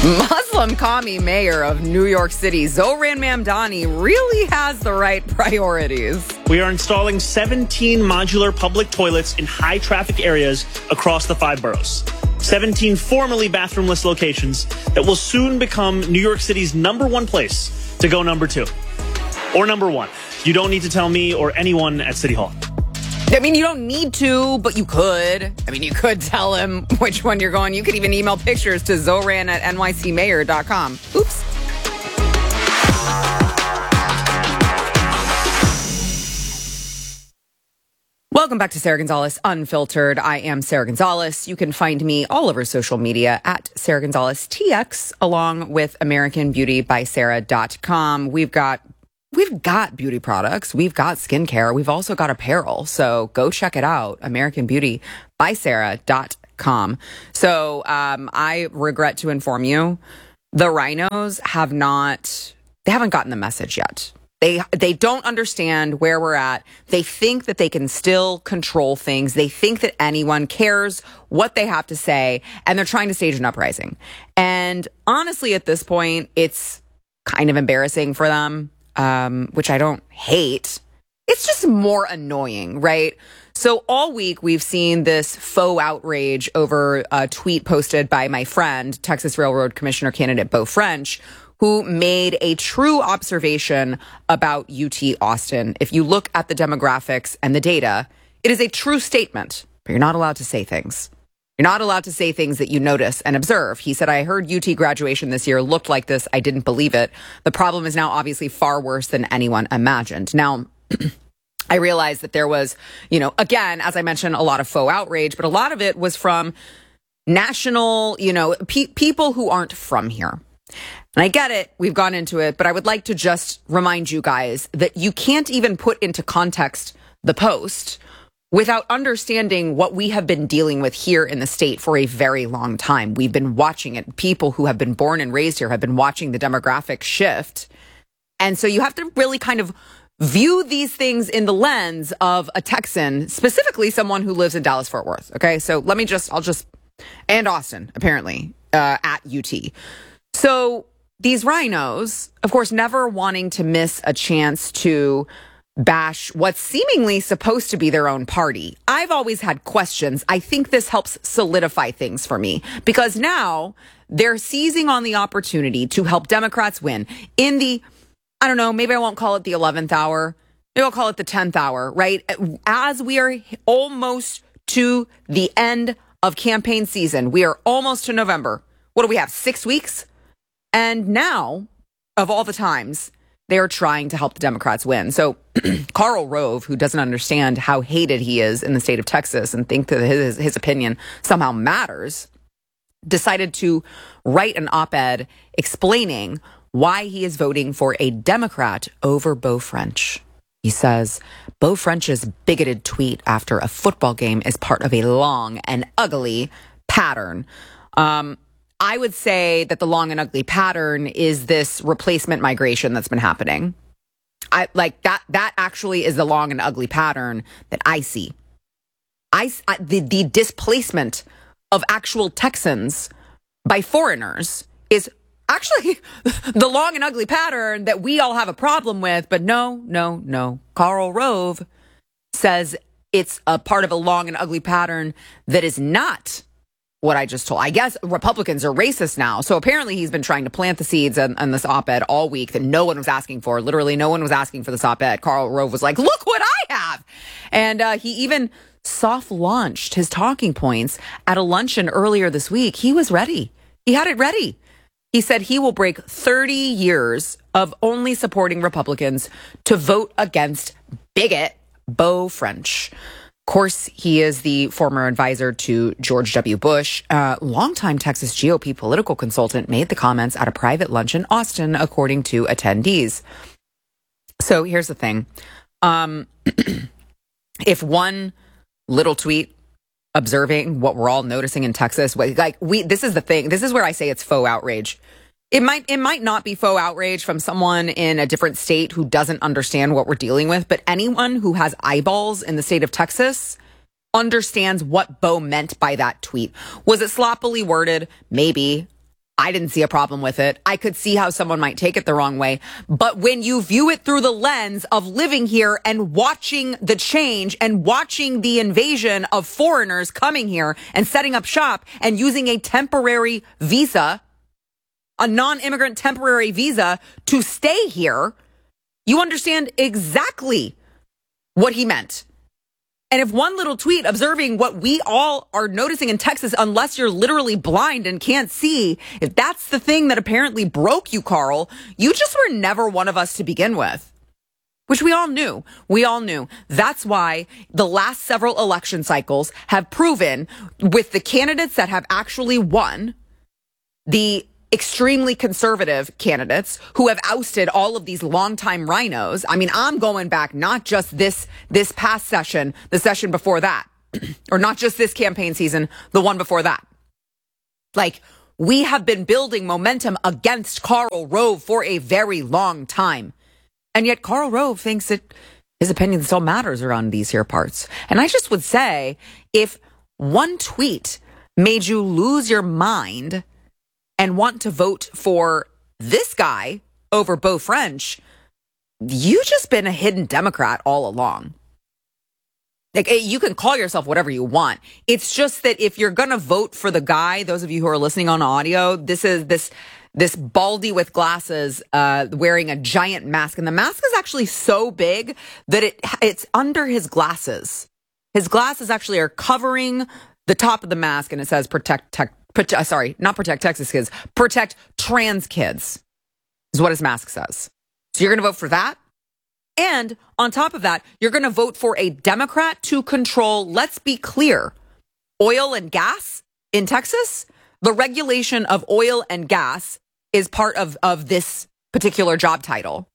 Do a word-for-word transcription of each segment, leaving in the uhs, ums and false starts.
Muslim commie mayor of New York City, Zohran Mamdani, really has the right priorities. We are installing seventeen modular public toilets in high-traffic areas across the five boroughs. seventeen formerly bathroomless locations that will soon become New York City's number one place to go number two. Or number one. You don't need to tell me or anyone at City Hall. I mean, you don't need to, but you could. I mean, you could tell him which one you're going. You could even email pictures to zohran at n y c mayor dot com. Oops. Welcome back to Sarah Gonzalez Unfiltered. I am Sarah Gonzalez. You can find me all over social media at Sarah Gonzalez T X, along with American Beauty by Sarah dot com. We've got We've got beauty products. We've got skincare. We've also got apparel. So go check it out. American Beauty by Sarah dot com. So um, I regret to inform you, the rhinos have not, they haven't gotten the message yet. They they don't understand where we're at. They think that they can still control things. They think that anyone cares what they have to say. And they're trying to stage an uprising. And honestly, at this point, it's kind of embarrassing for them. Um, which I don't hate. It's just more annoying, right? So all week we've seen this faux outrage over a tweet posted by my friend, Texas Railroad Commissioner candidate Beau French, who made a true observation about U T Austin. If you look at the demographics and the data, it is a true statement, but you're not allowed to say things. You're not allowed to say things that you notice and observe. He said, I heard U T graduation this year looked like this. I didn't believe it. The problem is now obviously far worse than anyone imagined. Now, I realized that there was, you know, again, as I mentioned, a lot of faux outrage, but a lot of it was from national, you know, pe- people who aren't from here. And I get it. We've gone into it, but I would like to just remind you guys that you can't even put into context the post without understanding what we have been dealing with here in the state for a very long time. We've been watching it. People who have been born and raised here have been watching the demographic shift. And so you have to really kind of view these things in the lens of a Texan, specifically someone who lives in Dallas-Fort Worth. Okay, so let me just, I'll just, and Austin, apparently, uh, at U T. So these rhinos, of course, never wanting to miss a chance to bash what's seemingly supposed to be their own party. I've always had questions. I think this helps solidify things for me because now they're seizing on the opportunity to help Democrats win in the, I don't know, maybe I won't call it the eleventh hour. Maybe I'll call it the tenth hour, right? As we are almost to the end of campaign season, we are almost to November. What do we have? Six weeks? And now, of all the times, they are trying to help the Democrats win. So Karl Rove, who doesn't understand how hated he is in the state of Texas and think that his, his opinion somehow matters, decided to write an op-ed explaining why he is voting for a Democrat over Beau French. He says, Beau French's bigoted tweet after a football game is part of a long and ugly pattern. Um, I would say that the long and ugly pattern is this replacement migration that's been happening. I like that. That actually is the long and ugly pattern that I see. I, I the, the displacement of actual Texans by foreigners is actually the long and ugly pattern that we all have a problem with. But no, no, no. Karl Rove says it's a part of a long and ugly pattern that is not what I just told. I guess Republicans are racist now. So apparently he's been trying to plant the seeds on, on this op-ed all week that no one was asking for. Literally no one was asking for this op-ed. Karl Rove was like, look what I have. And uh, he even soft launched his talking points at a luncheon earlier this week. He was ready. He had it ready. He said he will break thirty years of only supporting Republicans to vote against bigot Beau French. Of course, he is the former advisor to George W. Bush. Uh, longtime Texas G O P political consultant made the comments at a private lunch in Austin, according to attendees. So here's the thing. Um, if one little tweet observing what we're all noticing in Texas, like we, this is the thing. This is where I say it's faux outrage. It might it might not be faux outrage from someone in a different state who doesn't understand what we're dealing with, but anyone who has eyeballs in the state of Texas understands what Beau meant by that tweet. Was it sloppily worded? Maybe. I didn't see a problem with it. I could see how someone might take it the wrong way. But when you view it through the lens of living here and watching the change and watching the invasion of foreigners coming here and setting up shop and using a temporary visa, a non-immigrant temporary visa to stay here, you understand exactly what he meant. And if one little tweet observing what we all are noticing in Texas, unless you're literally blind and can't see, if that's the thing that apparently broke you, Carl, you just were never one of us to begin with, which we all knew. We all knew. That's why the last several election cycles have proven with the candidates that have actually won, the extremely conservative candidates who have ousted all of these longtime rhinos. I mean, I'm going back not just this this past session, the session before that, or not just this campaign season, the one before that. Like, we have been building momentum against Karl Rove for a very long time. And yet Karl Rove thinks that his opinion still matters around these here parts. And I just would say, if one tweet made you lose your mind and want to vote for this guy over Beau French, you just been a hidden Democrat all along. Like, you can call yourself whatever you want. It's just that if you're going to vote for the guy, those of you who are listening on audio, this is this this baldy with glasses uh, wearing a giant mask. And the mask is actually so big that it it's under his glasses. His glasses actually are covering the top of the mask, and it says protect tech. Prote- sorry, not protect Texas kids, protect trans kids is what his mask says. So you're going to vote for that. And on top of that, you're going to vote for a Democrat to control, let's be clear, oil and gas in Texas. The regulation of oil and gas is part of, of this particular job title.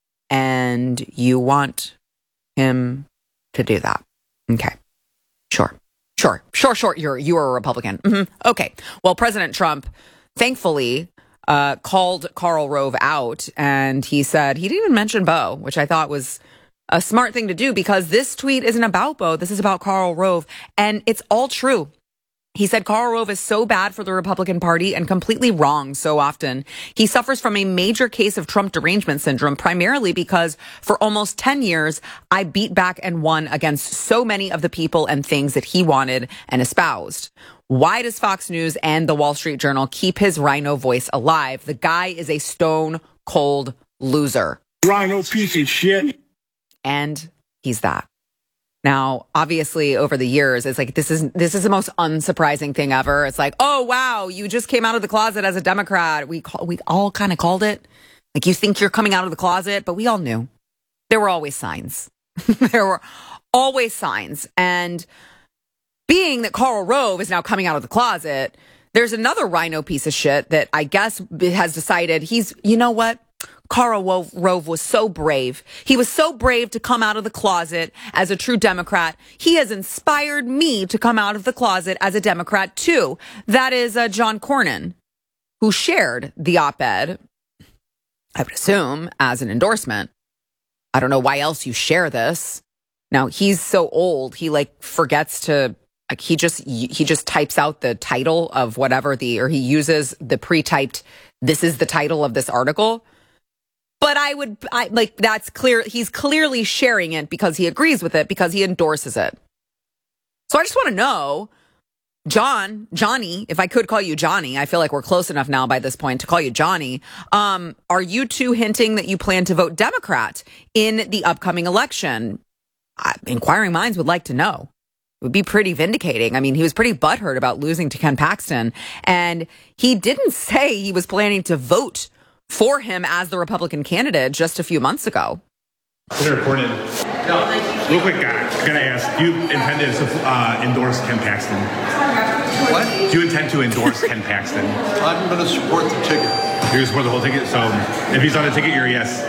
And you want him to do that. Okay, sure. Sure, sure, sure. You're you are a Republican. Mm-hmm. Okay. Well, President Trump, thankfully, uh, called Karl Rove out, and he said he didn't even mention Beau, which I thought was a smart thing to do because this tweet isn't about Beau. This is about Karl Rove, and it's all true. He said Karl Rove is so bad for the Republican Party and completely wrong so often. He suffers from a major case of Trump derangement syndrome, primarily because for almost ten years, I beat back and won against so many of the people and things that he wanted and espoused. Why does Fox News and the Wall Street Journal keep his rhino voice alive? The guy is a stone cold loser. Rhino piece of shit. And he's that. Now, obviously, over the years, it's like this is this is the most unsurprising thing ever. It's like, oh, wow, you just came out of the closet as a Democrat. We call, we all kind of called it. Like, you think you're coming out of the closet, but we all knew. There were always signs. There were always signs. And being that Karl Rove is now coming out of the closet, there's another rhino piece of shit that I guess has decided he's, you know what? Karl Rove was so brave. He was so brave to come out of the closet as a true Democrat. He has inspired me to come out of the closet as a Democrat, too. That is uh, John Cornyn, who shared the op-ed, I would assume, as an endorsement. I don't know why else you share this. Now, he's so old, he, like, forgets to, like, he just, he just types out the title of whatever the, or he uses the pre-typed, this is the title of this article. But I would, I, like, that's clear. He's clearly sharing it because he agrees with it, because he endorses it. So I just want to know, John, Johnny, if I could call you Johnny, I feel like we're close enough now by this point to call you Johnny. Um, are you two hinting that you plan to vote Democrat in the upcoming election? Uh, inquiring minds would like to know. It would be pretty vindicating. I mean, he was pretty butthurt about losing to Ken Paxton, and he didn't say he was planning to vote for him as the Republican candidate just a few months ago. Senator Cornyn, real quick, guy, I gotta ask, do you intend to uh, endorse Ken Paxton? What? Do you intend to endorse Ken Paxton? I'm going to support the ticket. You're going to support the whole ticket? So if he's on the ticket, you're a yes.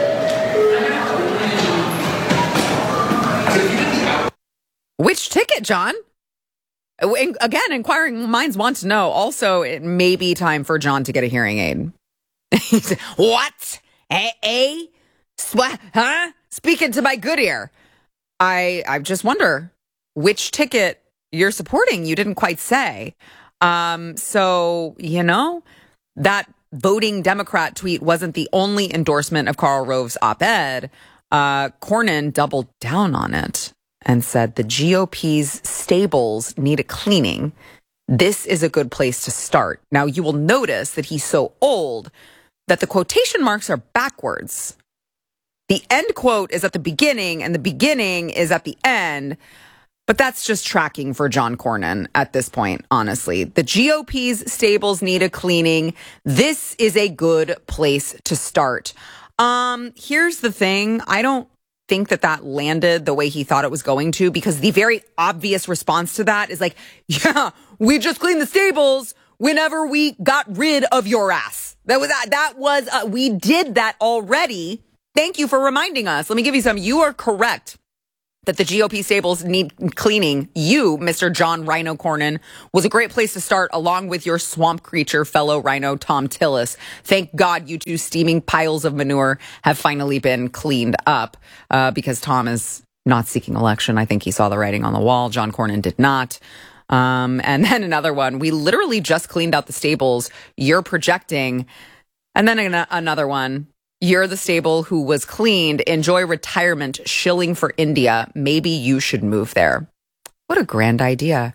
Which ticket, John? Again, inquiring minds want to know. Also, it may be time for John to get a hearing aid. What? A? A? Sw- huh? Speaking to my good ear. I I just wonder which ticket you're supporting. You didn't quite say. Um, so, you know, that voting Democrat tweet wasn't the only endorsement of Karl Rove's op-ed. Uh, Cornyn doubled down on it and said the G O P's stables need a cleaning. This is a good place to start. Now, you will notice that he's so old that the quotation marks are backwards. The end quote is at the beginning and the beginning is at the end. But that's just tracking for John Cornyn at this point, honestly. The G O P's stables need a cleaning. This is a good place to start. Um, here's the thing. I don't think that that landed the way he thought it was going to, because the very obvious response to that is like, yeah, we just cleaned the stables whenever we got rid of your ass. That was, that was, uh, we did that already. Thank you for reminding us. Let me give you some. You are correct that the G O P stables need cleaning. You, Mister John Rhino Cornyn, was a great place to start, along with your swamp creature fellow rhino Thom Tillis. Thank God you two steaming piles of manure have finally been cleaned up, uh, because Tom is not seeking election. I think he saw the writing on the wall. John Cornyn did not. Um, and then another one. We literally just cleaned out the stables. You're projecting. And then an- another one. You're the stable who was cleaned. Enjoy retirement, shilling for India. Maybe you should move there. What a grand idea.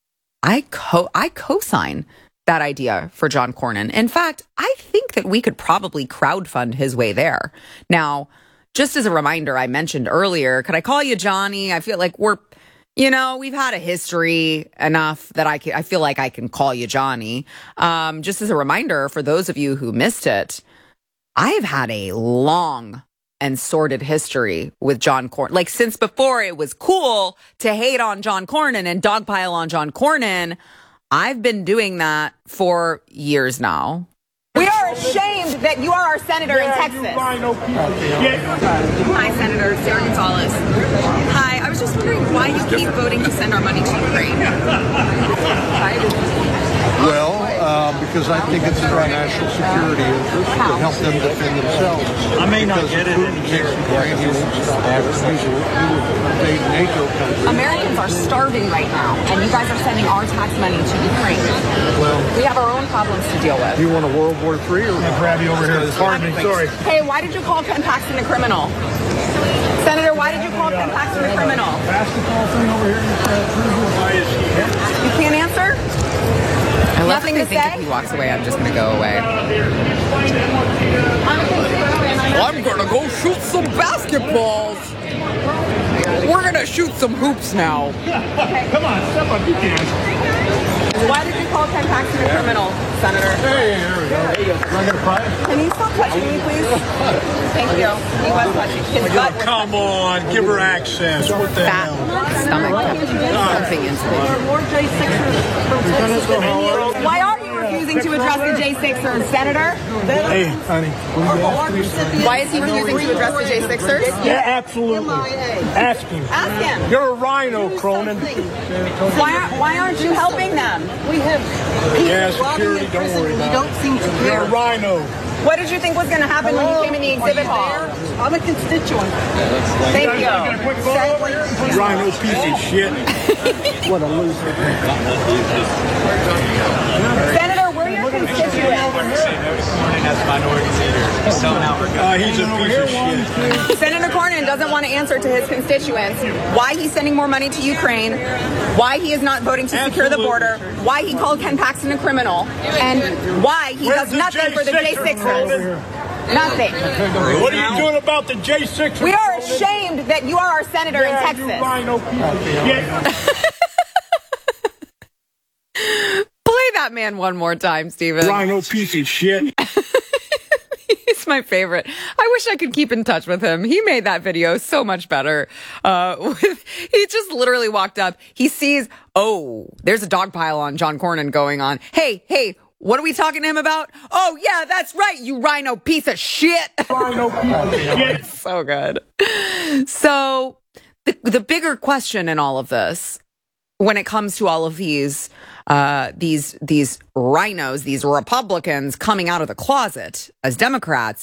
I co I co-sign that idea for John Cornyn. In fact, I think that we could probably crowdfund his way there. Now, just as a reminder, I mentioned earlier, could I call you Johnny? I feel like we're, you know, we've had a history enough that I can, I feel like I can call you Johnny. Um, just as a reminder for those of you who missed it, I've had a long and sordid history with John Cornyn. Like, since before it was cool to hate on John Cornyn and dogpile on John Cornyn, I've been doing that for years now. We are ashamed that you are our senator yeah, in Texas. Hi, Senator Sarah Gonzalez. Hi, I was just wondering why you keep voting to send our money to Ukraine. Well, uh, because I think it's in our national security interest to help them defend themselves. I may not get it in here. Americans are starving right now, and you guys are sending our tax money to Ukraine. Well, we have our own problems to deal with. Do you want a World War Three or Brady over here? Pardon me, sorry. Hey, why did you call Ken Paxton a criminal? Senator, why did you call Ken Paxton a criminal? Basketball thing over here. Why is he here? You can't answer? I Nothing to think say? If he walks away, I'm just going to go away. I'm going to go shoot some basketballs. We're going to shoot some hoops now. Okay. Come on, step up. You can. Why did you call Ken Paxton a criminal, Senator? Hey, there we go. There you go. Do I get a prize? Can you stop touching me, please? Thank you. He was touching. His butt was Come on, give her access. What the fat hell? stomach something into it. Why are you refusing to address the J sixers, Senator? Hey, honey. Why is he refusing to address the J sixers? Yeah, absolutely. Ask him. Ask him. You're a rhino, Cronin. Why, are, why aren't you helping them? We have Yeah, security, don't worry about it. You don't seem to You're care. a rhino. What did you think was going to happen when you came in the exhibit hall? I'm a constituent. Thank you. Rhino piece of shit. What a loser. Senator, we're your constituents. Uh, he's a piece of shit. Senator Cornyn doesn't want to answer to his constituents why he's sending more money to Ukraine, why he is not voting to secure the border, why he called Ken Paxton a criminal, and why he Where's does nothing for the J sixers. Nothing. What are you doing about the J sixers? We are ashamed that you are our senator yeah, in Texas. You rhino piece of shit. Play that man one more time, Stephen. Rhino piece of shit. He's my favorite. I wish I could keep in touch with him. He made that video so much better. Uh, with, he just literally walked up. He sees, oh, there's a dog pile on John Cornyn going on. Hey, hey, what are we talking to him about? Oh, yeah, that's right, you rhino piece of shit. Rhino piece of shit. So good. So the, the bigger question in all of this, when it comes to all of these uh, these these rhinos, these Republicans coming out of the closet as Democrats,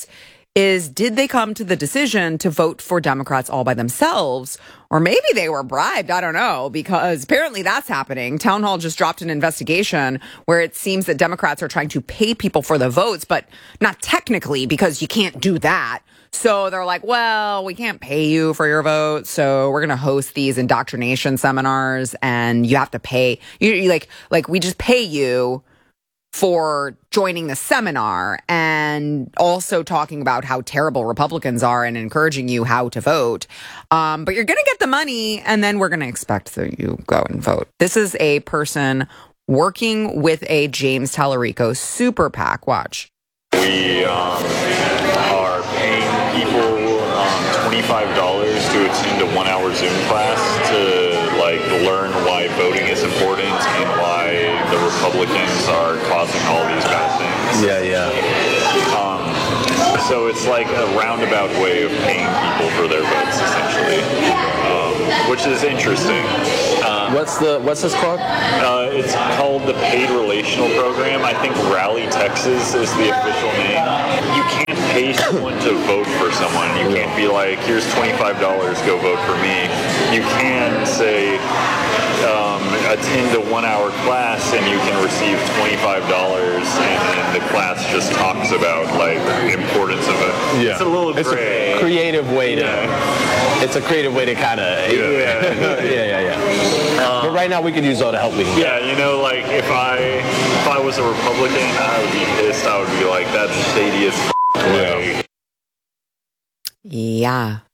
is, did they come to the decision to vote for Democrats all by themselves? Or maybe they were bribed. I don't know, because apparently that's happening. Town Hall just dropped an investigation where it seems that Democrats are trying to pay people for the votes, but not technically, because you can't do that. So they're like, well, we can't pay you for your vote, so we're going to host these indoctrination seminars, and you have to pay. You, you like, like we just pay you for joining the seminar, and also talking about how terrible Republicans are and encouraging you how to vote. Um, but you're going to get the money, and then we're going to expect that you go and vote. This is a person working with a James Tallarico super PAC. Watch. We um, are paying people um, twenty-five dollars to attend a one-hour Zoom class to like learn why voting is important and why the Republicans are causing all these bad things. Yeah, yeah. Um, so it's like a roundabout way of paying people for their votes, essentially, um, which is interesting. Um, What's the what's this called? Uh, it's called the Paid Relational Program. I think Rally Texas is the official name. You can't pay someone to vote for someone. You can't be like, here's twenty-five dollars, go vote for me. You can say, um, attend a one-hour class and you can receive twenty-five dollars, and then the class just talks about like the importance of it. Yeah. It's a little It's gray. a creative way to. Yeah. It's a creative way to kind of. Yeah. yeah, yeah, yeah. Um, but right now we could use all the help we can get. Yeah, you know, like if I if I was a Republican, I would be pissed. I would be like, that's shady as f- way. Yeah.